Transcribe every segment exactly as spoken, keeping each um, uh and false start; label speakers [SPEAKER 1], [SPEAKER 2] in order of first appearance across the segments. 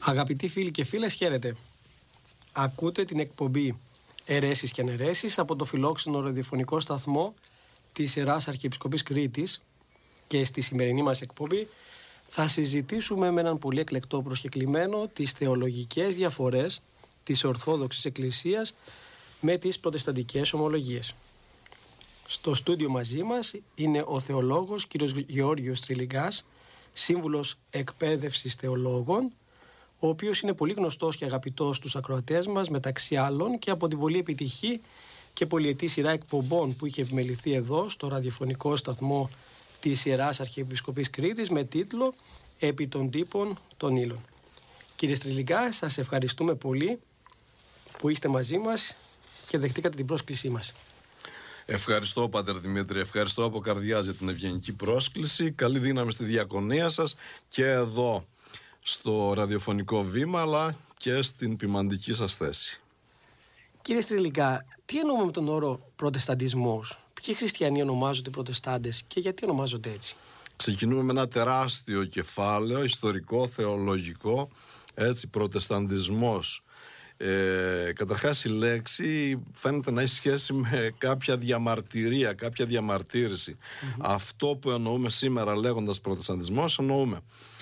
[SPEAKER 1] Αγαπητοί φίλοι και φίλες, χαίρετε. Ακούτε την εκπομπή Αιρέσεις και Αναιρέσεις από το φιλόξενο ραδιοφωνικό σταθμό της Ιεράς Αρχιεπισκοπής Κρήτης, και στη σημερινή μας εκπομπή θα συζητήσουμε με έναν πολύ εκλεκτό προσκεκλημένο τις θεολογικές διαφορές της Ορθόδοξης Εκκλησίας με τις προτεσταντικές ομολογίες. Στο στούντιο μαζί μας είναι ο θεολόγος κ. Γεώργιος Τριλιγκάς, σύμβουλος εκπαίδευσης θεολόγων, ο οποίος είναι πολύ γνωστός και αγαπητός στους ακροατές μας, μεταξύ άλλων και από την πολύ επιτυχή και πολυετή σειρά εκπομπών που είχε επιμεληθεί εδώ στο ραδιοφωνικό σταθμό της Ιεράς Αρχιεπισκοπής Κρήτης με τίτλο «Επί των τύπων των ύλων». Κύριε Τριλιγκά, σας ευχαριστούμε πολύ που είστε μαζί μας και δεχτήκατε την πρόσκλησή μας.
[SPEAKER 2] Ευχαριστώ, Πάτερ Δημήτρη, ευχαριστώ από καρδιάς για την ευγενική πρόσκληση. Καλή δύναμη στη διακονία σας και εδώ στο ραδιοφωνικό βήμα, αλλά και στην ποιμαντική σας θέση.
[SPEAKER 1] Κύριε Τριλιγκά, τι εννοούμε με τον όρο προτεσταντισμός? Ποιοι χριστιανοί ονομάζονται προτεστάντες και γιατί ονομάζονται έτσι?
[SPEAKER 2] Ξεκινούμε με ένα τεράστιο κεφάλαιο, ιστορικό, θεολογικό, έτσι, προτεσταντισμός. Ε, καταρχάς η λέξη φαίνεται να έχει σχέση με κάποια διαμαρτυρία, κάποια διαμαρτύρηση. Mm-hmm. Αυτό που εννοούμε σήμερα λέγοντας προτεσταντισμός, εννοούμε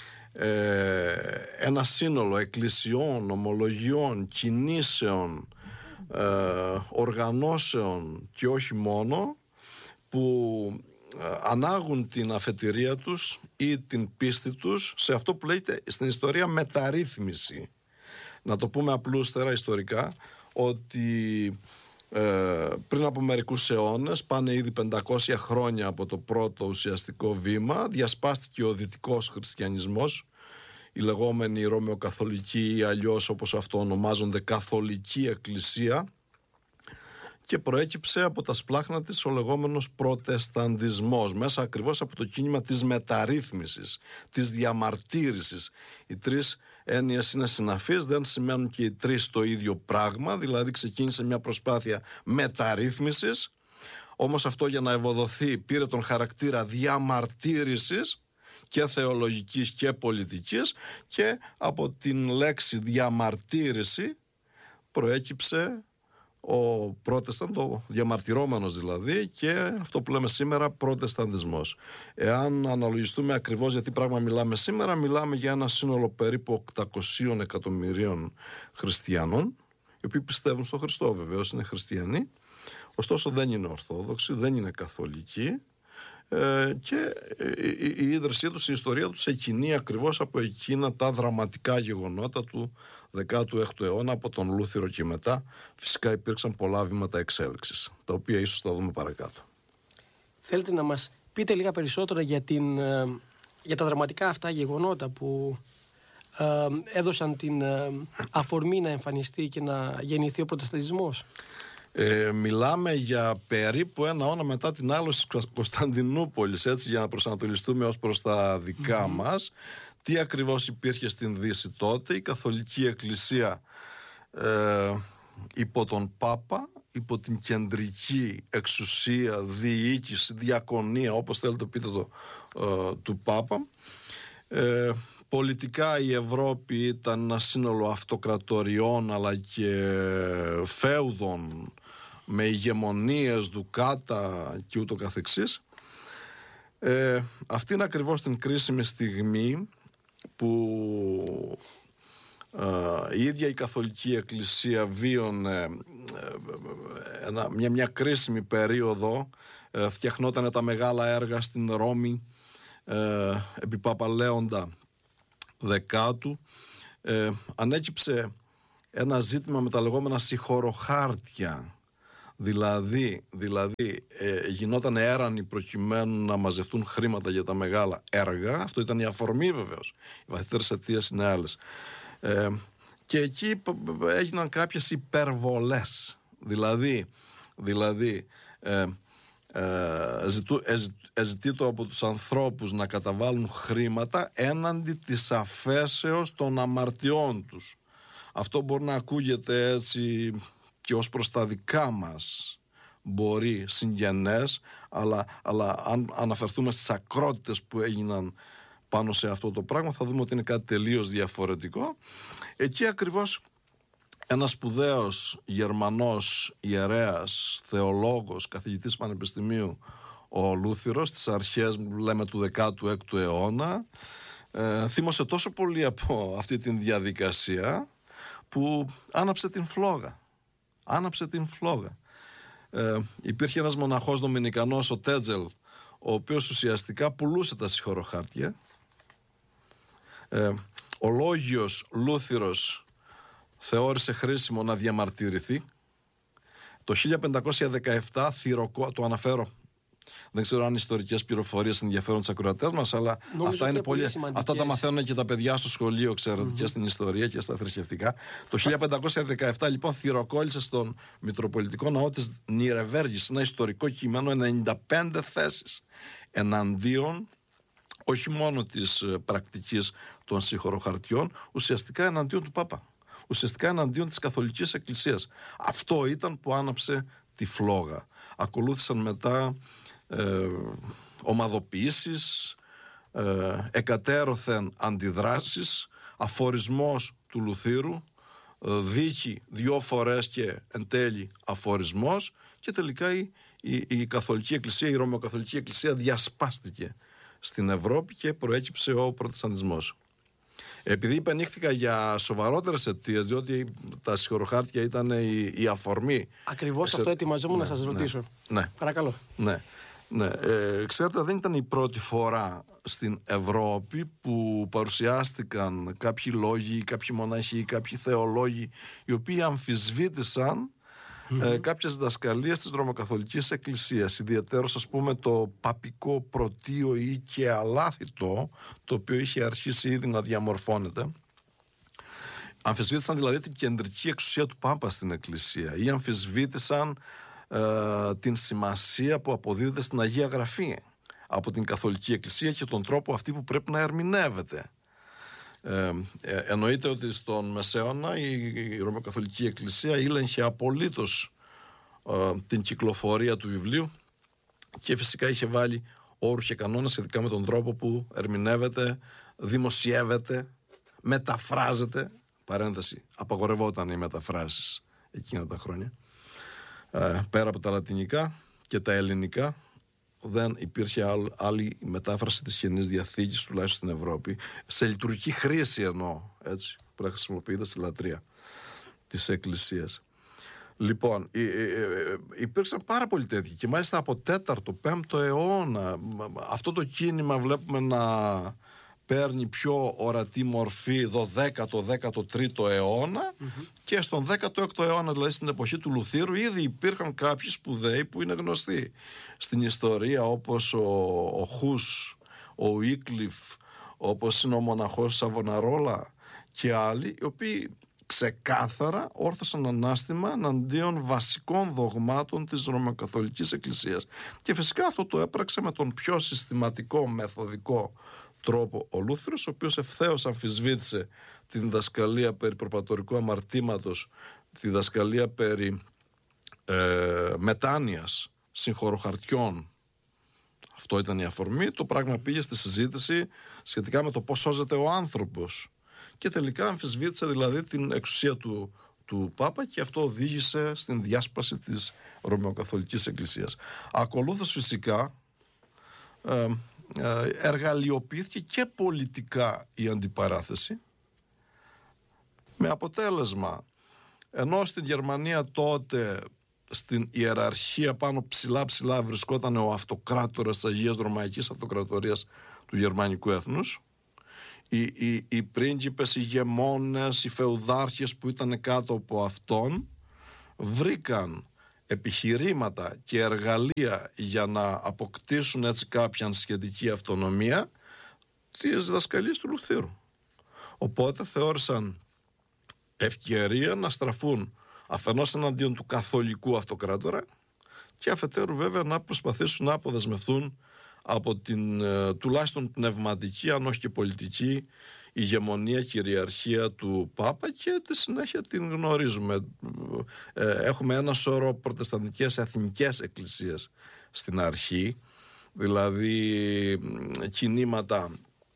[SPEAKER 2] ε, ένα σύνολο εκκλησιών, ομολογιών, κινήσεων, ε, οργανώσεων και όχι μόνο, που ανάγουν την αφετηρία τους ή την πίστη τους σε αυτό που λέγεται στην ιστορία μεταρρύθμιση. Να το πούμε απλούστερα ιστορικά, ότι ε, πριν από μερικούς αιώνες, πάνε ήδη πεντακόσια χρόνια από το πρώτο ουσιαστικό βήμα, διασπάστηκε ο δυτικός χριστιανισμός, η λεγόμενη Ρωμαιοκαθολική ή αλλιώς όπως αυτό ονομάζονται Καθολική Εκκλησία, και προέκυψε από τα σπλάχνα της ο λεγόμενος προτεσταντισμός, μέσα ακριβώς από το κίνημα της μεταρρύθμισης, της διαμαρτύρησης. Οι τρεις έννοιες είναι συναφείς, δεν σημαίνουν και οι τρεις το ίδιο πράγμα, δηλαδή ξεκίνησε μια προσπάθεια μεταρρύθμισης, όμως αυτό για να ευοδοθεί πήρε τον χαρακτήρα διαμαρτύρησης και θεολογικής και πολιτικής, και από την λέξη διαμαρτύρηση προέκυψε ο πρότεσταν, το διαμαρτυρόμενος δηλαδή, και αυτό που λέμε σήμερα προτεσταντισμός. Εάν αναλογιστούμε ακριβώς για τι πράγμα μιλάμε σήμερα, μιλάμε για ένα σύνολο περίπου οκτακοσίων εκατομμυρίων χριστιανών, οι οποίοι πιστεύουν στον Χριστό, βεβαίως είναι χριστιανοί, ωστόσο δεν είναι ορθόδοξοι, δεν είναι καθολικοί, ε, και η, η, η ίδρυσή τους, η ιστορία τους εκκινεί ακριβώς από εκείνα τα δραματικά γεγονότα του δεκάτου έκτου αιώνα, από τον Λούθυρο και μετά. Φυσικά υπήρξαν πολλά βήματα εξέλιξης, τα οποία ίσως θα δούμε παρακάτω.
[SPEAKER 1] Θέλετε να μας πείτε λίγα περισσότερα για, την, για τα δραματικά αυτά γεγονότα που ε, έδωσαν την ε, αφορμή να εμφανιστεί και να γεννηθεί ο προτεσταντισμός?
[SPEAKER 2] Ε, μιλάμε για περίπου ένα αιώνα μετά την άλωση της Κωνσταντινούπολης, έτσι, για να προσανατολιστούμε ως προς τα δικά mm-hmm. μας. Τι ακριβώς υπήρχε στην Δύση τότε? Η Καθολική Εκκλησία ε, υπό τον Πάπα, υπό την κεντρική εξουσία, διοίκηση, διακονία, όπως θέλετε πείτε το, ε, του Πάπα. Ε, Πολιτικά η Ευρώπη ήταν ένα σύνολο αυτοκρατοριών αλλά και φέουδων με ηγεμονίες, δουκάτα και ούτω καθεξής. Ε, αυτή είναι ακριβώς την κρίσιμη στιγμή που ε, η ίδια η Καθολική Εκκλησία βίωνε ε, ένα, μια, μια κρίσιμη περίοδο. Ε, φτιαχνόταν τα μεγάλα έργα στην Ρώμη ε, επί Πάπα Λέοντα Δεκάτου. Ε, ανέκυψε ένα ζήτημα με τα λεγόμενα συγχωροχάρτια, δηλαδή, δηλαδή ε, γινόταν έρανοι προκειμένου να μαζευτούν χρήματα για τα μεγάλα έργα. Αυτό ήταν η αφορμή, βεβαίως, οι βαθύτερες αιτίες είναι άλλες, ε, και εκεί έγιναν κάποιες υπερβολές, δηλαδή, δηλαδή ε, Ε, ζητού, ε, ε, ζητήτω από τους ανθρώπους να καταβάλουν χρήματα έναντι της αφέσεως των αμαρτιών τους. Αυτό μπορεί να ακούγεται έτσι και ως προς τα δικά μας μπορεί συγγενές, αλλά, αλλά αν αναφερθούμε στις ακρότητες που έγιναν πάνω σε αυτό το πράγμα, θα δούμε ότι είναι κάτι τελείως διαφορετικό. Εκεί ακριβώς ένας σπουδαίος Γερμανός ιερέας, θεολόγος, καθηγητής πανεπιστημίου, ο Λούθυρος, στις αρχές λέμε του δεκάτου έκτου αιώνα, ε, θύμωσε τόσο πολύ από αυτή την διαδικασία που άναψε την φλόγα. Άναψε την φλόγα. Ε, υπήρχε ένας μοναχός Δομινικανός, ο Τέτζελ, ο οποίος ουσιαστικά πουλούσε τα συγχωροχάρτια. Ε, ο Λόγιος Λούθυρος θεώρησε χρήσιμο να διαμαρτυρηθεί. Το χίλια πεντακόσια δεκαεπτά θυροκο... το αναφέρω, δεν ξέρω αν οι ιστορικές πληροφορίες ενδιαφέρουν τους ακροατές μας, αλλά αυτά, είναι πολύ... αυτά τα μαθαίνουν και τα παιδιά στο σχολείο, ξέρετε, mm-hmm. και στην ιστορία και στα θρησκευτικά. Το χίλια πεντακόσια δεκαεπτά λοιπόν θυροκόλλησε στον Μητροπολιτικό Ναό της Νιρεβέργης ένα ιστορικό κείμενο, ενενήντα πέντε θέσεις εναντίον όχι μόνο της πρακτικής των συγχωροχαρτιών, ουσιαστικά εναντίον του Πάπα. Ουσιαστικά εναντίον της Καθολικής Εκκλησίας. Αυτό ήταν που άναψε τη φλόγα. Ακολούθησαν μετά ε, ομαδοποιήσεις, ε, εκατέρωθεν αντιδράσεις, αφορισμός του Λουθύρου, ε, δίκη δυο φορές και εν τέλει αφορισμός, και τελικά η, η, η Καθολική Εκκλησία, η Ρωμαιοκαθολική Εκκλησία διασπάστηκε στην Ευρώπη και προέκυψε ο Προτεσταντισμός. Επειδή υπενήχθηκα για σοβαρότερες αιτίες, διότι τα συγχωροχάρτια ήταν η, η αφορμή.
[SPEAKER 1] Ακριβώς Εξε... αυτό ετοιμαζόμουν ναι, να σας ρωτήσω.
[SPEAKER 2] Ναι.
[SPEAKER 1] Παρακαλώ.
[SPEAKER 2] Ναι. Ναι. Ε, ξέρετε, δεν ήταν η πρώτη φορά στην Ευρώπη που παρουσιάστηκαν κάποιοι λόγοι, κάποιοι μονάχοι, κάποιοι θεολόγοι, οι οποίοι αμφισβήτησαν Mm-hmm. Ε, κάποιες διδασκαλίες της Ρωμαιοκαθολικής Εκκλησίας, ιδιαίτερως ας πούμε το παπικό πρωτείο ή και αλάθητο, το οποίο είχε αρχίσει ήδη να διαμορφώνεται. Αμφισβήτησαν δηλαδή την κεντρική εξουσία του Πάπα στην Εκκλησία, ή αμφισβήτησαν ε, την σημασία που αποδίδεται στην Αγία Γραφή από την Καθολική Εκκλησία και τον τρόπο αυτή που πρέπει να ερμηνεύεται. Ε, ε, εννοείται ότι στον Μεσαίωνα η, η Ρωμαιοκαθολική Εκκλησία ήλεγχε απολύτως ε, την κυκλοφορία του βιβλίου και φυσικά είχε βάλει όρους και κανόνες σχετικά με τον τρόπο που ερμηνεύεται, δημοσιεύεται, μεταφράζεται. Παρένθεση, απαγορευόταν οι μεταφράσεις εκείνα τα χρόνια. Ε, πέρα από τα λατινικά και τα ελληνικά, δεν υπήρχε άλλη μετάφραση της Καινής Διαθήκης, τουλάχιστον στην Ευρώπη, σε λειτουργική χρήση εννοώ, έτσι, που χρησιμοποιείται στη λατρεία της Εκκλησίας. Λοιπόν, υπήρξαν πάρα πολλοί τέτοιοι και μάλιστα από τέταρτο, πέμπτο αιώνα αυτό το κίνημα βλέπουμε να παίρνει πιο ορατή μορφή δωδέκατο δέκατο τρίτο αιώνα mm-hmm. και στον δέκατο έκτο αιώνα, δηλαδή στην εποχή του Λουθύρου, ήδη υπήρχαν κάποιοι σπουδαίοι που είναι γνωστοί στην ιστορία, όπως ο, ο Χους, ο Wycliffe, όπως είναι ο μοναχός Σαβοναρόλα και άλλοι, οι οποίοι ξεκάθαρα όρθωσαν ανάστημα εναντίον βασικών δογμάτων της Ρωμαιοκαθολικής Εκκλησίας. Και φυσικά αυτό το έπραξε με τον πιο συστηματικό, μεθοδικό τρόπο ο Λούθυρος, ο οποίος ευθέως αμφισβήτησε τη διδασκαλία περί προπατορικού αμαρτήματος, τη διδασκαλία περί ε, μετάνοιας, συγχωροχαρτιών. Αυτό ήταν η αφορμή. Το πράγμα πήγε στη συζήτηση σχετικά με το πώς σώζεται ο άνθρωπος και τελικά αμφισβήτησε δηλαδή την εξουσία του, του Πάπα, και αυτό οδήγησε στην διάσπαση της Ρωμαιοκαθολικής Εκκλησίας. Ακολούθως φυσικά ε, ε, εργαλειοποιήθηκε και πολιτικά η αντιπαράθεση, με αποτέλεσμα, ενώ στην Γερμανία τότε στην ιεραρχία πάνω ψηλά ψηλά βρισκόταν ο αυτοκράτορας της Αγίας Ρωμαϊκής Αυτοκρατορίας του γερμανικού έθνους, οι, οι, οι πρίγκιπες, οι ηγεμόνες, οι φεουδάρχες που ήταν κάτω από αυτόν βρήκαν επιχειρήματα και εργαλεία για να αποκτήσουν έτσι κάποια σχετική αυτονομία τις διδασκαλίες του Λουθύρου. Οπότε θεώρησαν ευκαιρία να στραφούν αφενός εναντίον του καθολικού αυτοκράτορα και αφετέρου βέβαια να προσπαθήσουν να αποδεσμευθούν από την ε, τουλάχιστον πνευματική, αν όχι και πολιτική, ηγεμονία, κυριαρχία του Πάπα, και τη συνέχεια την γνωρίζουμε. Ε, έχουμε ένα σώρο προτεσταντικές εθνικές εκκλησίες στην αρχή, δηλαδή κινήματα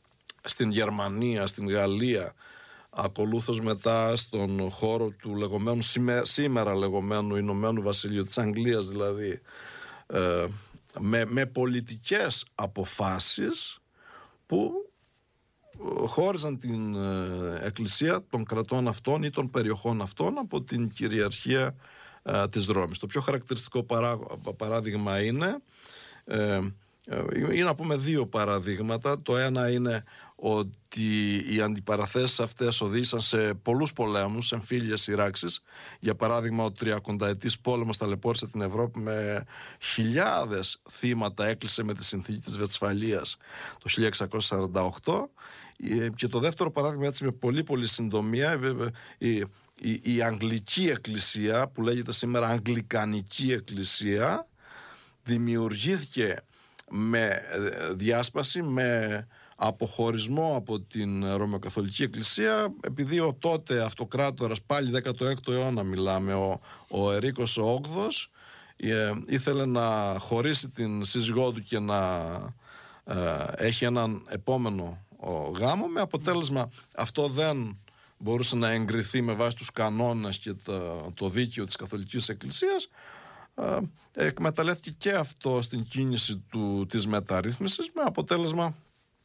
[SPEAKER 2] στην Γερμανία, στην Γαλλία, ακολούθως μετά στον χώρο του λεγόμενου, σήμερα λεγόμενου Ηνωμένου Βασιλείου, της Αγγλίας δηλαδή, ε, με, με πολιτικές αποφάσεις που χώριζαν την ε, εκκλησία των κρατών αυτών ή των περιοχών αυτών από την κυριαρχία ε, της Ρώμης. Το πιο χαρακτηριστικό παρά, παράδειγμα είναι ε, ή να πούμε δύο παραδείγματα. Το ένα είναι ότι οι αντιπαραθέσεις αυτές οδήγησαν σε πολλούς πολέμους, εμφύλιες σειράξεις. Για παράδειγμα, ο τριακονταετής πόλεμος ταλαιπώρησε την Ευρώπη με χιλιάδες θύματα, έκλεισε με τη συνθήκη της Βεσφαλίας το χίλια εξακόσια σαράντα οκτώ. Και το δεύτερο παράδειγμα, έτσι με πολύ πολύ συντομία, η, η, η Αγγλική Εκκλησία, που λέγεται σήμερα Αγγλικανική Εκκλησία, δημιουργήθηκε με διάσπαση, με αποχωρισμό από την Ρωμαιοκαθολική Εκκλησία, επειδή ο τότε αυτοκράτορας, πάλι δέκατο έκτο αιώνα μιλάμε, ο, ο Ερίκος ο Όγδοος, ε, ήθελε να χωρίσει την σύζυγό του και να ε, έχει έναν επόμενο ο, γάμο, με αποτέλεσμα αυτό δεν μπορούσε να εγκριθεί με βάση τους κανόνες και το, το δίκαιο της Καθολικής Εκκλησίας. Ε, εκμεταλλεύτηκε και αυτό στην κίνηση του, της μεταρρύθμισης, με αποτέλεσμα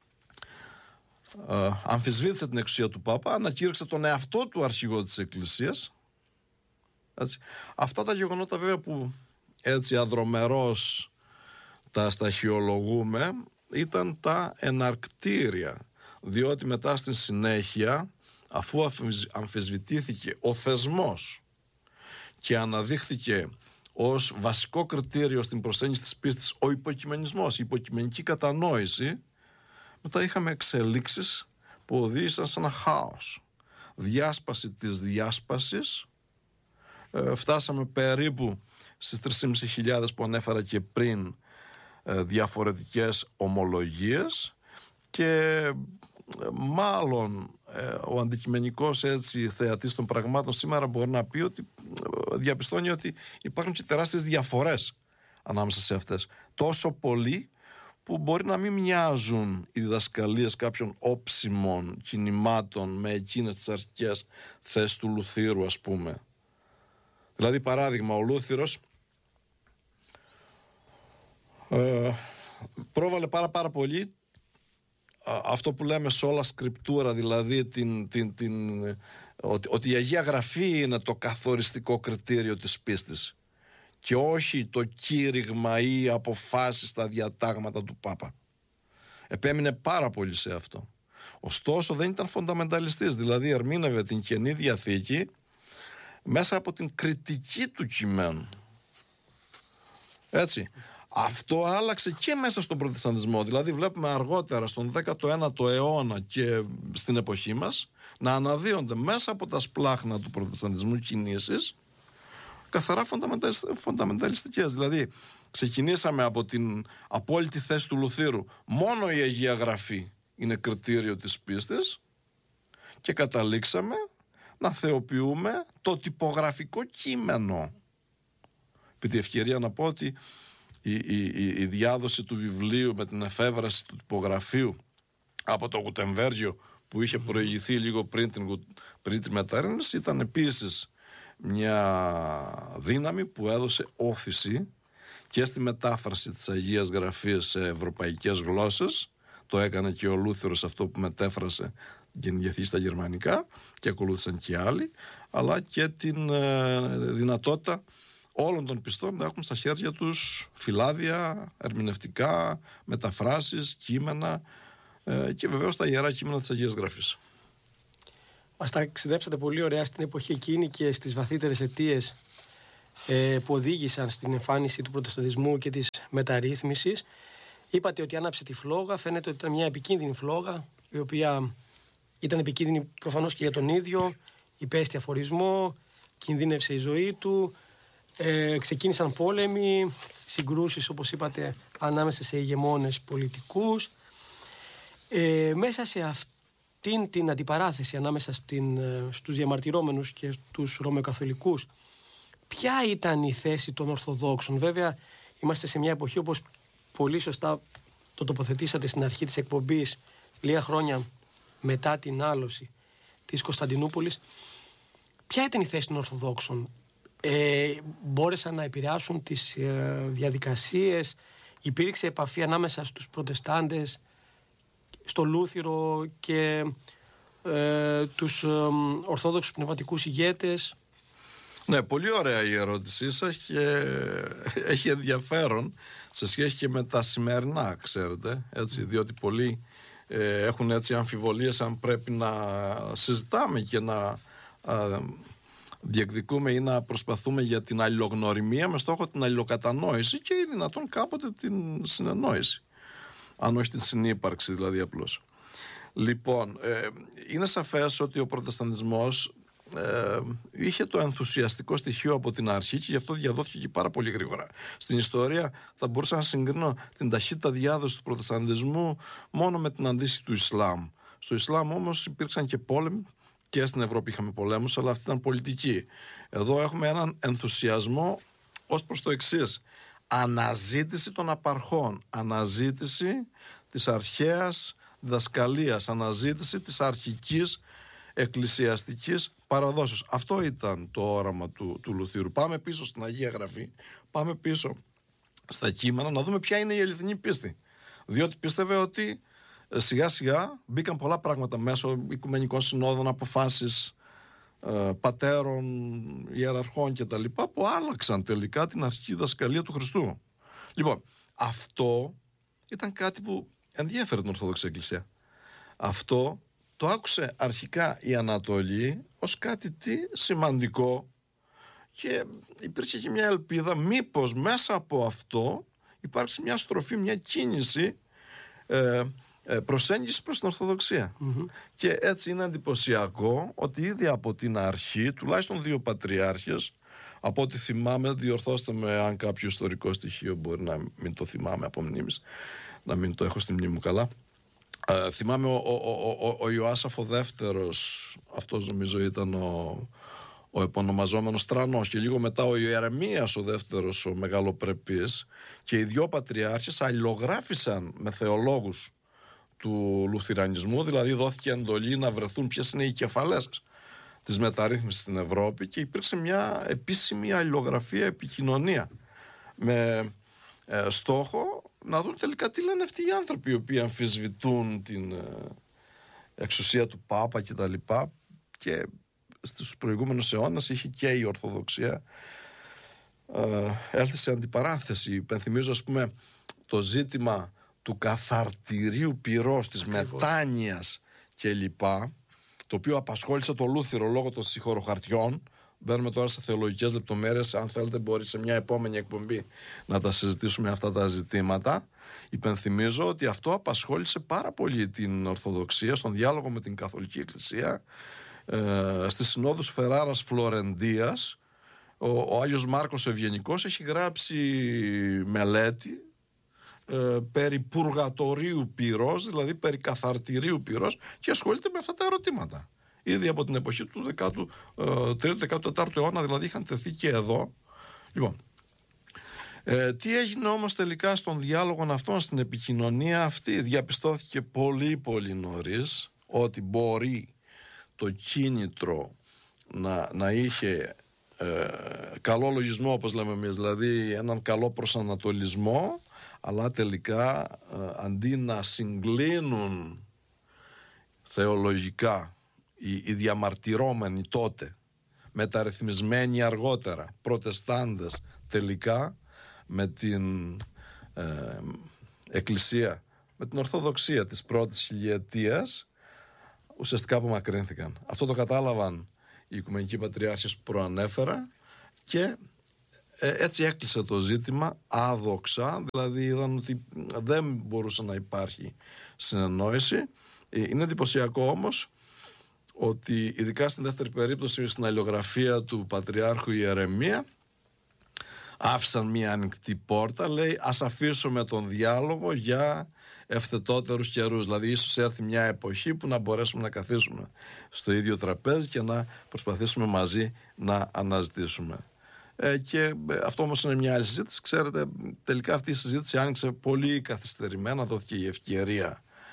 [SPEAKER 2] ε, αμφισβήτησε την εξουσία του Πάπα, ανακήρυξε τον εαυτό του αρχηγό της Εκκλησίας. Έτσι. Αυτά τα γεγονότα βέβαια που έτσι αδρομερώς τα σταχυολογούμε ήταν τα εναρκτήρια, διότι μετά στην συνέχεια, αφού αμφισβητήθηκε ο θεσμός και αναδείχθηκε ως βασικό κριτήριο στην προσέγγιση της πίστης ο υποκειμενισμός, η υποκειμενική κατανόηση, μετά είχαμε εξελίξεις που οδήγησαν σε ένα χάος, διάσπαση της διάσπασης. ε, φτάσαμε περίπου στις τρεις χιλιάδες πεντακόσιες που ανέφερα και πριν, ε, διαφορετικές ομολογίες, και ε, μάλλον ε, ο αντικειμενικός έτσι θεατής των πραγμάτων σήμερα μπορεί να πει ότι ε, διαπιστώνει ότι υπάρχουν και τεράστιες διαφορές ανάμεσα σε αυτές, τόσο πολύ που μπορεί να μην μοιάζουν οι διδασκαλίες κάποιων όψιμων κινημάτων με εκείνες τις αρχικές θέσεις του Λουθύρου, ας πούμε. Δηλαδή, παράδειγμα, ο Λούθυρος ε, πρόβαλε πάρα πάρα πολύ αυτό που λέμε σόλα σκριπτούρα, δηλαδή την, την, την, ότι, ότι η Αγία Γραφή είναι το καθοριστικό κριτήριο της πίστης και όχι το κήρυγμα ή αποφάσεις στα διατάγματα του Πάπα. Επέμεινε πάρα πολύ σε αυτό. Ωστόσο δεν ήταν φονταμενταλιστής, δηλαδή ερμήνευε την Καινή Διαθήκη μέσα από την κριτική του κειμένου. Έτσι. Αυτό άλλαξε και μέσα στον προτεσταντισμό. Δηλαδή βλέπουμε αργότερα στον δέκατο ένατο αιώνα και στην εποχή μας να αναδύονται μέσα από τα σπλάχνα του προτεσταντισμού κινήσεις καθαρά φονταμενταλιστικές. Δηλαδή ξεκινήσαμε από την απόλυτη θέση του Λουθύρου, μόνο η Αγία Γραφή είναι κριτήριο της πίστης, και καταλήξαμε να θεοποιούμε το τυπογραφικό κείμενο. Επί τη ευκαιρία να πω ότι η, η, η, η διάδοση του βιβλίου με την εφεύρεση του τυπογραφείου από το Γουτεμβέργιο που είχε προηγηθεί λίγο πριν την, πριν την μεταρρύθμιση ήταν επίσης μια δύναμη που έδωσε όθηση και στη μετάφραση της Αγίας Γραφής σε ευρωπαϊκές γλώσσες. Το έκανε και ο Λούθυρος αυτό που μετέφρασε την Διαθήκη στα γερμανικά, και ακολούθησαν και άλλοι, αλλά και την ε, δυνατότητα όλων των πιστών να έχουν στα χέρια τους φυλάδια, ερμηνευτικά, μεταφράσεις, κείμενα ε, και βεβαίως τα ιερά κείμενα της Αγίας Γραφής.
[SPEAKER 1] Μας τα ξεδέψατε πολύ ωραία στην εποχή εκείνη και στις βαθύτερες αιτίες ε, που οδήγησαν στην εμφάνιση του προτεσταντισμού και της μεταρρύθμισης. Είπατε ότι άναψε τη φλόγα, φαίνεται ότι ήταν μια επικίνδυνη φλόγα, η οποία ήταν επικίνδυνη προφανώς και για τον ίδιο, υπέστη αφορισμό, κινδύνευσε η ζωή του, ε, ξεκίνησαν πόλεμοι, συγκρούσεις όπως είπατε ανάμεσα σε ηγεμόνες πολιτικούς. Ε, μέσα σε αυτήν την αντιπαράθεση ανάμεσα στην, στους διαμαρτυρόμενους και στους Ρωμαιοκαθολικούς, ποια ήταν η θέση των Ορθοδόξων? Βέβαια είμαστε σε μια εποχή, όπως πολύ σωστά το τοποθετήσατε στην αρχή της εκπομπής, λίγα χρόνια μετά την άλωση της Κωνσταντινούπολης, ποια ήταν η θέση των Ορθοδόξων? Ε, μπόρεσαν να επηρεάσουν τις ε, διαδικασίες? Υπήρξε επαφή ανάμεσα στους Προτεστάντες, στο Λούθυρο και ε, τους ε, Ορθόδοξους πνευματικούς ηγέτες?
[SPEAKER 2] Ναι, πολύ ωραία η ερώτησή σας και έχει ενδιαφέρον σε σχέση και με τα σημερινά, ξέρετε, έτσι, διότι πολλοί ε, έχουν έτσι αμφιβολίες αν πρέπει να συζητάμε και να ε, διεκδικούμε ή να προσπαθούμε για την αλληλογνωριμία με στόχο την αλληλοκατανόηση και ή δυνατόν κάποτε την συνεννόηση, αν όχι την συνύπαρξη δηλαδή απλώς. Λοιπόν, ε, είναι σαφές ότι ο Προτεσταντισμός ε, είχε το ενθουσιαστικό στοιχείο από την αρχή και γι' αυτό διαδόθηκε και πάρα πολύ γρήγορα. Στην ιστορία θα μπορούσα να συγκρίνω την ταχύτητα διάδοση του Προτεσταντισμού μόνο με την αντίστοιχη του Ισλάμ. Στο Ισλάμ όμως υπήρξαν και πόλεμοι, και στην Ευρώπη είχαμε πολέμους, αλλά αυτή ήταν πολιτική. Εδώ έχουμε έναν ενθουσιασμό ως προς το εξής: αναζήτηση των απαρχών, αναζήτηση της αρχαίας διδασκαλίας, αναζήτηση της αρχικής εκκλησιαστικής παραδόσεως. Αυτό ήταν το όραμα του, του Λουθύρου. Πάμε πίσω στην Αγία Γραφή, πάμε πίσω στα κείμενα να δούμε ποια είναι η αληθινή πίστη. Διότι πίστευε ότι σιγά σιγά μπήκαν πολλά πράγματα μέσω οικουμενικών συνόδων, αποφάσεις ε, πατέρων, ιεραρχών κτλ. Που άλλαξαν τελικά την αρχική διδασκαλία του Χριστού. Λοιπόν, αυτό ήταν κάτι που ενδιέφερε την Ορθόδοξη Εκκλησία. Αυτό το άκουσε αρχικά η Ανατολή ως κάτι τι σημαντικό και υπήρχε και μια ελπίδα μήπως μέσα από αυτό υπάρξει μια στροφή, μια κίνηση ε, προσέγγιση προς την Ορθοδοξία. Mm-hmm. Και έτσι είναι εντυπωσιακό ότι ήδη από την αρχή, τουλάχιστον δύο πατριάρχες, από ό,τι θυμάμαι, διορθώστε με αν κάποιο ιστορικό στοιχείο μπορεί να μην το θυμάμαι από μνήμης, να μην το έχω στη μνήμη μου καλά. Ε, θυμάμαι ο, ο, ο, ο, ο Ιωάσαφ ο δεύτερος, αυτός νομίζω ήταν ο, ο επωνομαζόμενος Τρανός, και λίγο μετά ο Ιερεμίας ο δεύτερος, ο μεγαλοπρεπής, και οι δυο πατριάρχες αλληλογράφησαν με θεολόγους του λουθυρανισμού, δηλαδή δόθηκε εντολή να βρεθούν ποιες είναι οι κεφαλές της μεταρρύθμισης στην Ευρώπη και υπήρξε μια επίσημη αλληλογραφία, επικοινωνία με ε, στόχο να δουν τελικά τι λένε αυτοί οι άνθρωποι οι οποίοι αμφισβητούν την ε, εξουσία του Πάπα και τα λοιπά. Και στους προηγούμενους αιώνες είχε και η Ορθοδοξία ε, έλθει σε αντιπαράθεση. Υπενθυμίζω ας πούμε το ζήτημα του καθαρτηρίου πυρός, της μετάνοιας κλπ, το οποίο απασχόλησε το Λούθυρο λόγω των συγχωροχαρτιών. Μπαίνουμε τώρα σε θεολογικές λεπτομέρειες, αν θέλετε μπορεί σε μια επόμενη εκπομπή να τα συζητήσουμε αυτά τα ζητήματα. Υπενθυμίζω ότι αυτό απασχόλησε πάρα πολύ την Ορθοδοξία στον διάλογο με την Καθολική Εκκλησία, ε, στις συνόδους Φεράρας Φλωρεντίας. ο, ο Άγιος Μάρκος Ευγενικός έχει γράψει μελέτη Ε, περί πουργατορίου πυρός, δηλαδή περί καθαρτηρίου πυρός, και ασχολείται με αυτά τα ερωτήματα. Ήδη από την εποχή του δέκατου τρίτου δέκατου τέταρτου αιώνα, δηλαδή είχαν τεθεί και εδώ. Λοιπόν, ε, τι έγινε όμως τελικά στον διάλογο αυτόν, στην επικοινωνία αυτή? Διαπιστώθηκε πολύ πολύ νωρίς ότι μπορεί το κίνητρο να, να είχε ε, καλό λογισμό, όπως λέμε εμείς, δηλαδή έναν καλό προσανατολισμό, αλλά τελικά ε, αντί να συγκλίνουν θεολογικά οι, οι διαμαρτυρόμενοι τότε, μεταρρυθμισμένοι αργότερα, προτεστάντες τελικά, με την ε, Εκκλησία, με την Ορθοδοξία της πρώτης χιλιετίας, ουσιαστικά απομακρύνθηκαν. Αυτό το κατάλαβαν οι Οικουμενικοί Πατριάρχες που προανέφερα και έτσι έκλεισε το ζήτημα άδοξα, δηλαδή είδαν ότι δεν μπορούσε να υπάρχει συνεννόηση. Είναι εντυπωσιακό όμως ότι ειδικά στην δεύτερη περίπτωση, στην αλληλογραφία του Πατριάρχου Ιερεμία, άφησαν μια ανοιχτή πόρτα, λέει ας αφήσουμε τον διάλογο για ευθετότερους καιρούς, δηλαδή ίσως έρθει μια εποχή που να μπορέσουμε να καθίσουμε στο ίδιο τραπέζι και να προσπαθήσουμε μαζί να αναζητήσουμε. Ε, και αυτό όμως είναι μια άλλη συζήτηση. Ξέρετε, τελικά αυτή η συζήτηση άνοιξε πολύ καθυστερημένα, δόθηκε η ευκαιρία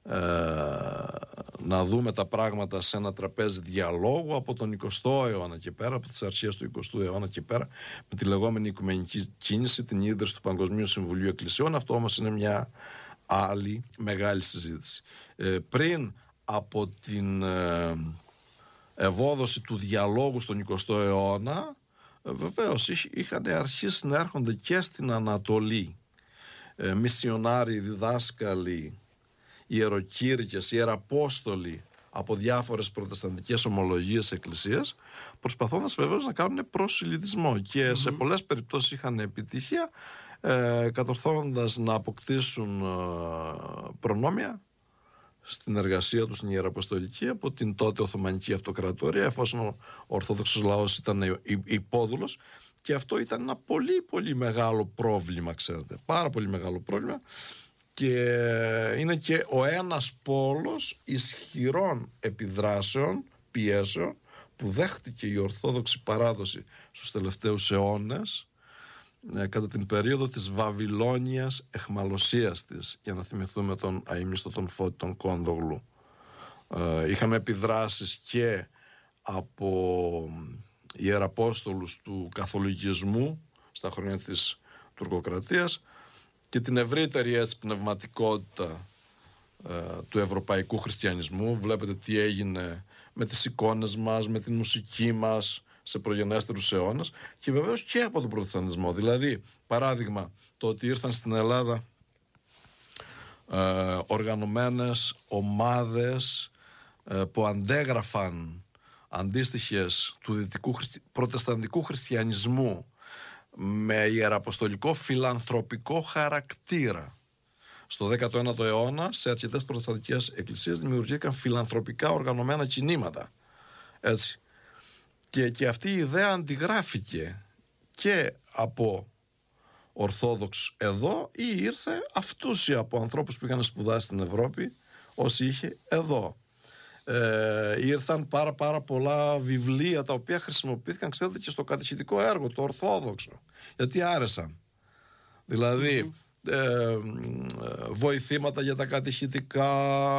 [SPEAKER 2] ε, να δούμε τα πράγματα σε ένα τραπέζι διαλόγου από τον εικοστό αιώνα και πέρα, από τις αρχές του εικοστού αιώνα και πέρα, με τη λεγόμενη οικουμενική κίνηση, την ίδρυση του Παγκοσμίου Συμβουλίου Εκκλησιών. Αυτό όμως είναι μια άλλη μεγάλη συζήτηση. Ε, πριν από την ε, ευόδοση του διαλόγου στον εικοστό αιώνα, ε, βεβαίως είχαν αρχίσει να έρχονται και στην Ανατολή ε, μισιονάριοι, διδάσκαλοι, ιεροκήρυκες, ιεραπόστολοι από διάφορες προτεσταντικές ομολογίες εκκλησίας, προσπαθώντας βεβαίως να κάνουν προσιλητισμό και mm-hmm. σε πολλές περιπτώσεις είχαν επιτυχία, ε, κατορθώνοντας να αποκτήσουν ε, προνόμια στην εργασία τους στην Ιεραποστολική από την τότε Οθωμανική Αυτοκρατορία, εφόσον ο Ορθόδοξος λαός ήταν υπόδουλος, και αυτό ήταν ένα πολύ πολύ μεγάλο πρόβλημα, ξέρετε, πάρα πολύ μεγάλο πρόβλημα, και είναι και ο ένας πόλος ισχυρών επιδράσεων, πιέσεων, που δέχτηκε η Ορθόδοξη παράδοση στους τελευταίους αιώνες, ε, κατά την περίοδο της Βαβυλώνιας εχμαλωσίας της, για να θυμηθούμε τον αείμνηστο τον Φώτη τον Κόντογλου. Ε, είχαμε επιδράσεις και από ιεραπόστολους του καθολικισμού στα χρόνια της τουρκοκρατίας και την ευρύτερη έτσι πνευματικότητα ε, του ευρωπαϊκού χριστιανισμού. Βλέπετε τι έγινε με τις εικόνες μας, με την μουσική μας σε προγενέστερους αιώνες, και βεβαίως και από τον προτεσταντισμό. Δηλαδή, παράδειγμα, το ότι ήρθαν στην Ελλάδα ε, οργανωμένες ομάδες ε, που αντέγραφαν αντίστοιχες του δυτικού χριστι... προτεσταντικού χριστιανισμού με ιεραποστολικό φιλανθρωπικό χαρακτήρα. Στο δέκατο ένατο αιώνα σε αρκετές προτεσταντικές εκκλησίες δημιουργήθηκαν φιλανθρωπικά οργανωμένα κινήματα. Έτσι. Και, και αυτή η ιδέα αντιγράφηκε και από Ορθόδοξους εδώ, ή ήρθε αυτούσια από ανθρώπους που είχαν σπουδάσει στην Ευρώπη, όσοι είχε εδώ. Ε, ήρθαν πάρα πάρα πολλά βιβλία τα οποία χρησιμοποιήθηκαν, ξέρετε, και στο κατηχητικό έργο, το Ορθόδοξο, γιατί άρεσαν. Δηλαδή mm-hmm. ε, βοηθήματα για τα κατηχητικά,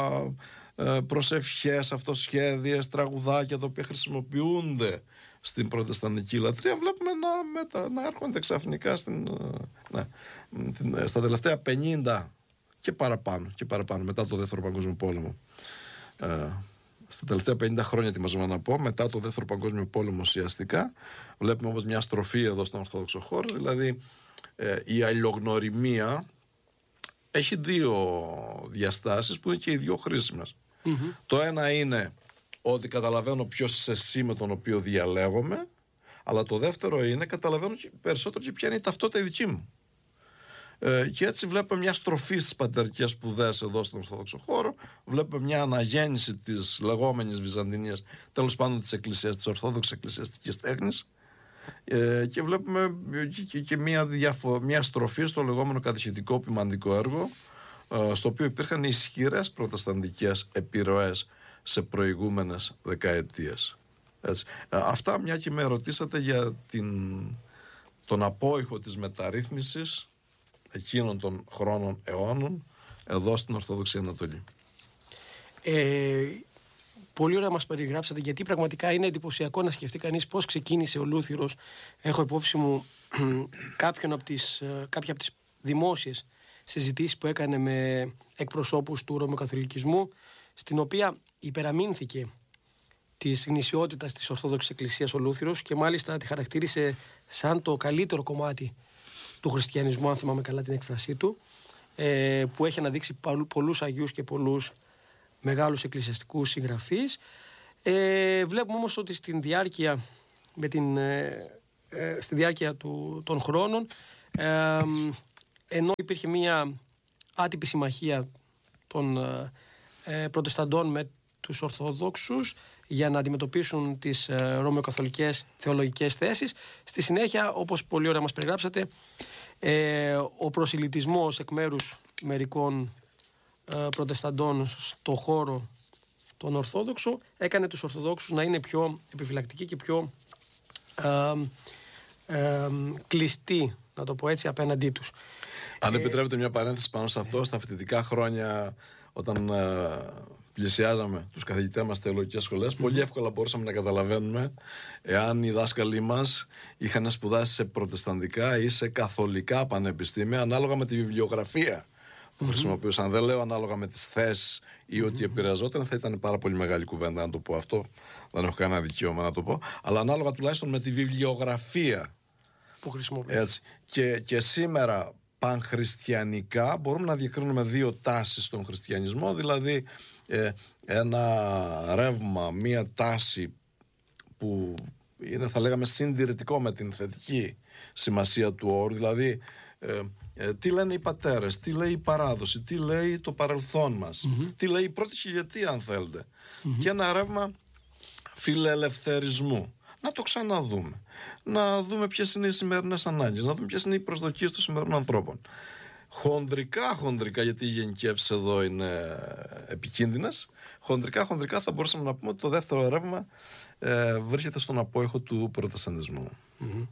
[SPEAKER 2] ε, προσευχές, αυτοσχέδιες, τραγουδάκια τα οποία χρησιμοποιούνται στην προτεσταντική λατρεία, βλέπουμε να, μετα, να έρχονται ξαφνικά στην, ναι, την, στα τελευταία πενήντα και παραπάνω, και παραπάνω μετά το Δεύτερο Παγκόσμιο Πόλεμο. Ε, στα τελευταία πενήντα χρόνια, τι μαζεύω να πω, μετά το Δεύτερο Παγκόσμιο Πόλεμο ουσιαστικά, βλέπουμε όμως μια στροφή εδώ στον Ορθόδοξο χώρο. Δηλαδή ε, η αλληλογνωριμία έχει δύο διαστάσεις που είναι και οι δύο χρήσιμες. Mm-hmm. Το ένα είναι ότι καταλαβαίνω ποιος είσαι εσύ με τον οποίο διαλέγομαι, αλλά το δεύτερο είναι καταλαβαίνω περισσότερο και ποια είναι η ταυτότητα η δική μου. Ε, και έτσι βλέπουμε μια στροφή στις πατερικές σπουδές εδώ στον Ορθόδοξο χώρο, βλέπουμε μια αναγέννηση της λεγόμενης Βυζαντινίας, τέλος πάντων της εκκλησίας, της Ορθόδοξης εκκλησιαστικής τέχνης, ε, και βλέπουμε και, και μια, διαφο- μια στροφή στο λεγόμενο κατηχητικό ποιμαντικό έργο, ε, στο οποίο υπήρχαν ισχυρές προτεσταντικές επιρροές σε προηγούμενες δεκαετίες. Έτσι. Ε, αυτά, μια και με ρωτήσατε για την, τον απόϊχο της μεταρρύθμισης εκείνων των χρόνων αιώνων εδώ στην Ορθόδοξη Ανατολή. Ε,
[SPEAKER 1] πολύ ωραία μας περιγράψατε, γιατί πραγματικά είναι εντυπωσιακό να σκεφτεί κανείς πώς ξεκίνησε ο Λούθυρος. Έχω υπόψη μου κάποιον από τις, κάποια από τις δημόσιες συζητήσεις που έκανε με εκπροσώπους του Ρωμαιοκαθολικισμού, στην οποία υπεραμείνθηκε της γνησιότητας της Ορθόδοξης Εκκλησίας ο Λούθυρος και μάλιστα τη χαρακτήρισε σαν το καλύτερο κομμάτι του χριστιανισμού, αν θυμάμαι καλά την έκφρασή του, ε, που έχει αναδείξει πολλούς αγιούς και πολλούς μεγάλους εκκλησιαστικούς συγγραφείς. Ε, βλέπουμε όμως ότι στην διάρκεια, με την, ε, ε, στη διάρκεια του, των χρόνων, ε, ενώ υπήρχε μια άτυπη συμμαχία των ε, προτεσταντών με τους Ορθοδόξους για να αντιμετωπίσουν τις ε, ρωμαιοκαθολικές θεολογικές θέσεις, στη συνέχεια, όπως πολύ ωραία μας περιγράψατε, ε, ο προσιλητισμός εκ μέρους μερικών ε, προτεσταντών στο χώρο των Ορθόδοξων έκανε τους Ορθοδόξους να είναι πιο επιφυλακτικοί και πιο ε, ε, κλειστοί, να το πω έτσι, απέναντί τους.
[SPEAKER 2] Αν επιτρέπετε μια παρένθεση πάνω σε αυτό, στα φοιτητικά χρόνια όταν ε, πλησιάζαμε τους καθηγητές μας θεολογικές σχολές, mm-hmm. πολύ εύκολα μπορούσαμε να καταλαβαίνουμε εάν οι δάσκαλοι μας είχαν σπουδάσει σε προτεσταντικά ή σε καθολικά πανεπιστήμια, ανάλογα με τη βιβλιογραφία που mm-hmm. χρησιμοποιούσαν. Δεν λέω ανάλογα με τις θέσεις ή ότι mm-hmm. επηρεαζόταν, θα ήταν πάρα πολύ μεγάλη κουβέντα να το πω αυτό. Δεν έχω κανένα δικαίωμα να το πω. Αλλά ανάλογα τουλάχιστον με τη βιβλιογραφία
[SPEAKER 1] που χρησιμοποιούν.
[SPEAKER 2] Έτσι. Και, και σήμερα πανχριστιανικά μπορούμε να διακρίνουμε δύο τάσεις στον χριστιανισμό, δηλαδή ε, ένα ρεύμα, μία τάση που είναι, θα λέγαμε, συντηρητικό με την θετική σημασία του όρου, δηλαδή ε, ε, τι λένε οι πατέρες, τι λέει η παράδοση, τι λέει το παρελθόν μας, mm-hmm. τι λέει η πρώτη χιλιετία, αν θέλετε, mm-hmm. και ένα ρεύμα φιλελευθερισμού. Να το ξαναδούμε. Να δούμε ποιες είναι οι σημερινές ανάγκες, να δούμε ποιες είναι οι προσδοκίες των σημερινών ανθρώπων. Χονδρικά, χονδρικά, γιατί οι γενικεύσεις εδώ είναι επικίνδυνες, χονδρικά, χονδρικά θα μπορούσαμε να πούμε ότι το δεύτερο ρεύμα ε, βρίσκεται στον απόϊχο του προτεσταντισμού.
[SPEAKER 1] Mm-hmm.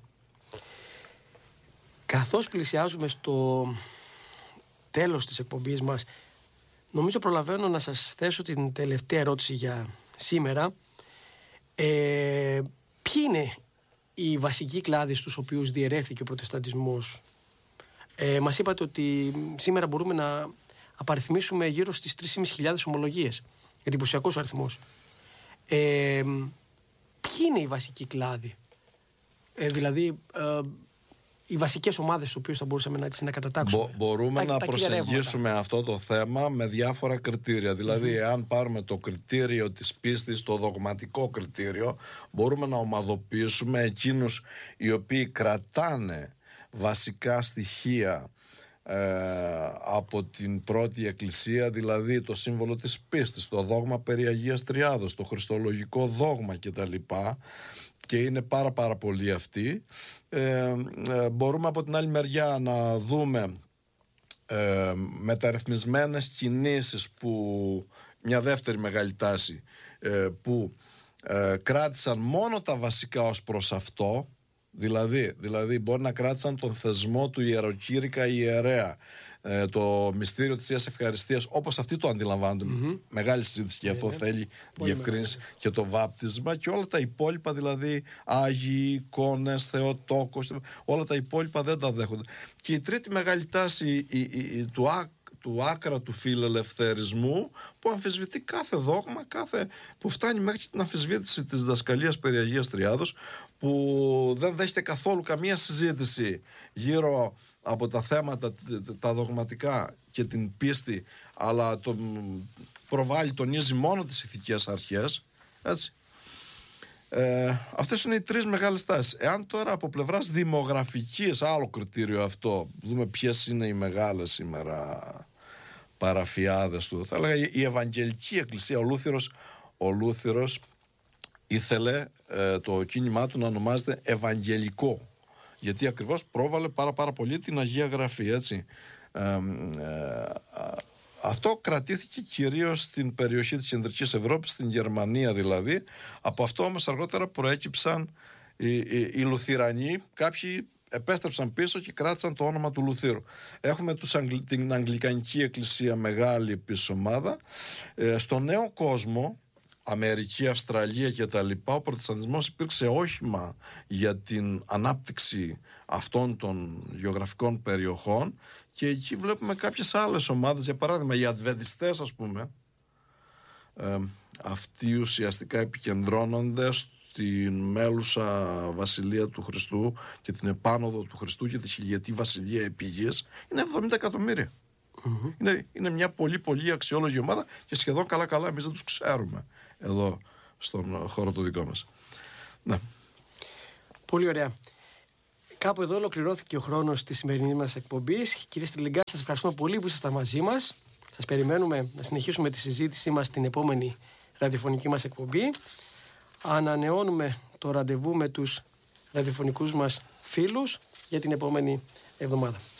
[SPEAKER 1] Καθώς πλησιάζουμε στο τέλος της εκπομπής μας, νομίζω προλαβαίνω να σας θέσω την τελευταία ερώτηση για σήμερα. Ε, ποιοι είναι οι βασικοί κλάδοι στους οποίους διαιρέθηκε ο προτεσταντισμός? Ε, μας είπατε ότι σήμερα μπορούμε να απαριθμίσουμε γύρω στις τρεις χιλιάδες πεντακόσιες ομολογίες. Εντυπωσιακός αριθμός. Ε, ποιοι είναι οι βασικοί κλάδοι? Ε, δηλαδή... Ε, οι βασικές ομάδες στις οποίες θα μπορούσαμε να, να κατατάξουμε.
[SPEAKER 2] Μπο, μπορούμε τα, να τα προσεγγίσουμε αυτό το θέμα με διάφορα κριτήρια. Δηλαδή, mm-hmm. εάν πάρουμε το κριτήριο της πίστης, το δογματικό κριτήριο, μπορούμε να ομαδοποιήσουμε εκείνους οι οποίοι κρατάνε βασικά στοιχεία ε, από την πρώτη εκκλησία, δηλαδή το σύμβολο της πίστης, το δόγμα περί Αγίας Τριάδος, το χριστολογικό δόγμα κτλ. Και είναι πάρα πάρα πολλοί αυτοί. Ε, ε, μπορούμε από την άλλη μεριά να δούμε ε, μεταρρυθμισμένες κινήσεις, που μια δεύτερη μεγάλη τάση, ε, που ε, κράτησαν μόνο τα βασικά ως προς αυτό, δηλαδή, δηλαδή μπορεί να κράτησαν τον θεσμό του ιεροκήρυκα ιερέα, ε, το μυστήριο της Θείας Ευχαριστίας όπως αυτοί το αντιλαμβάνονται. Mm-hmm. Μεγάλη συζήτηση και αυτό, yeah, θέλει διευκρίνηση, και το βάπτισμα και όλα τα υπόλοιπα, δηλαδή Άγιοι, εικόνες, Θεοτόκος, όλα τα υπόλοιπα δεν τα δέχονται. Και η τρίτη μεγάλη τάση η, η, η, του, άκ, του άκρα του φιλελευθερισμού, που αμφισβητεί κάθε δόγμα, κάθε, που φτάνει μέχρι την αμφισβήτηση της διδασκαλίας περί Αγίας Τριάδος, που δεν δέχεται καθόλου καμία συζήτηση γύρω από τα θέματα τα δογματικά και την πίστη, αλλά τον προβάλλει, τονίζει μόνο τις ηθικές αρχές, έτσι. Ε, αυτές είναι οι τρεις μεγάλες τάσεις. Εάν τώρα από πλευράς δημογραφικής, άλλο κριτήριο αυτό, δούμε ποιες είναι οι μεγάλες σήμερα παραφιάδες του, θα έλεγα η Ευαγγελική Εκκλησία. Ο Λούθυρος, ο Λούθυρος ήθελε ε, το κίνημά του να ονομάζεται Ευαγγελικό, γιατί ακριβώς πρόβαλε πάρα πάρα πολύ την Αγία Γραφή, έτσι. Ε, ε, αυτό κρατήθηκε κυρίως στην περιοχή της Κεντρικής Ευρώπης, στην Γερμανία δηλαδή. Από αυτό όμως αργότερα προέκυψαν οι, οι, οι Λουθυρανοί. Κάποιοι επέστρεψαν πίσω και κράτησαν το όνομα του Λουθύρου. Έχουμε τους, την Αγγλικανική Εκκλησία, μεγάλη επίσης ομάδα. Ε, στο νέο κόσμο, Αμερική, Αυστραλία και τα λοιπά, ο προτεσταντισμός υπήρξε όχημα για την ανάπτυξη αυτών των γεωγραφικών περιοχών, και εκεί βλέπουμε κάποιες άλλες ομάδες, για παράδειγμα οι Αδβεντιστές, ας πούμε, ε, αυτοί ουσιαστικά επικεντρώνονται στην μέλουσα βασιλεία του Χριστού και την επάνωδο του Χριστού και τη χιλιετή βασιλεία επί γης. Είναι εβδομήντα εκατομμύρια. Mm-hmm. Είναι, είναι μια πολύ πολύ αξιόλογη ομάδα, και σχεδόν καλά καλά εμείς δεν τους ξέρουμε εδώ στον χώρο το δικό μας. Ναι.
[SPEAKER 1] Πολύ ωραία. Κάπου εδώ ολοκληρώθηκε ο χρόνος της σημερινής μας εκπομπής. Κύριε Στριλιγκά, σας ευχαριστούμε πολύ που ήσασταν μαζί μας. Σας περιμένουμε να συνεχίσουμε τη συζήτησή μας στην επόμενη ραδιοφωνική μας εκπομπή. Ανανεώνουμε το ραντεβού με τους ραδιοφωνικούς μας φίλους για την επόμενη εβδομάδα.